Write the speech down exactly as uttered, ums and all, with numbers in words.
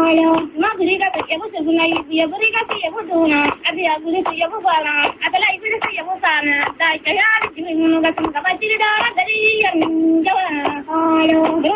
ma guri ka ke bu suna ya guri ka ke bu duna abi ya guri ke bu bala atala ibiri ke bu sana da ke ya ji mun ga sun ka ba ji da da ri ya min jawa halo